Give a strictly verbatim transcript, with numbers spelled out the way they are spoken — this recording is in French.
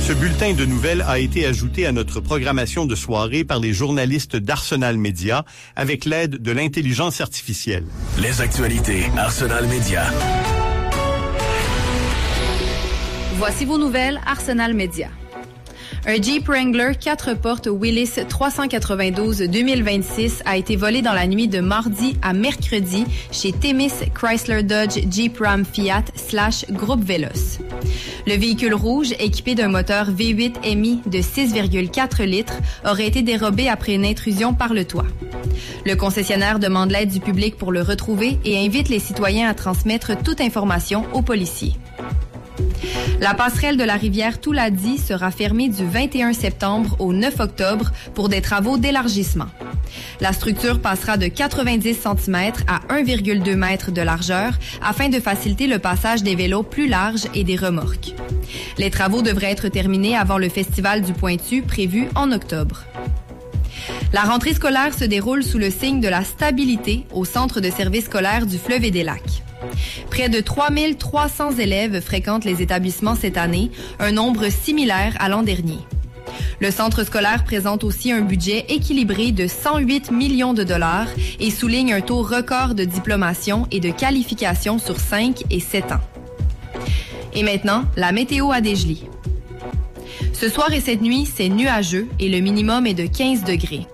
Ce bulletin de nouvelles a été ajouté à notre programmation de soirée par les journalistes d'Arsenal Média avec l'aide de l'intelligence artificielle. Les actualités Arsenal Média. Voici vos nouvelles Arsenal Média. Un Jeep Wrangler quatre portes Willys trois cent quatre-vingt-douze deux mille vingt-six a été volé dans la nuit de mardi à mercredi chez Themis Chrysler Dodge Jeep Ram Fiat slash Groupe Veloz. Le véhicule rouge, équipé d'un moteur V huit M I de six virgule quatre litres, aurait été dérobé après une intrusion par le toit. Le concessionnaire demande l'aide du public pour le retrouver et invite les citoyens à transmettre toute information aux policiers. La passerelle de la rivière Touladi sera fermée du vingt et un septembre au neuf octobre pour des travaux d'élargissement. La structure passera de quatre-vingt-dix centimètres à un virgule deux mètres de largeur afin de faciliter le passage des vélos plus larges et des remorques. Les travaux devraient être terminés avant le Festival du Pointu prévu en octobre. La rentrée scolaire se déroule sous le signe de la stabilité au Centre de services scolaires du Fleuve et des Lacs. Près de trois mille trois cents élèves fréquentent les établissements cette année, un nombre similaire à l'an dernier. Le centre scolaire présente aussi un budget équilibré de cent huit millions de dollars et souligne un taux record de diplomation et de qualification sur cinq et sept ans. Et maintenant, la météo à Desjely. Ce soir et cette nuit, c'est nuageux et le minimum est de quinze degrés.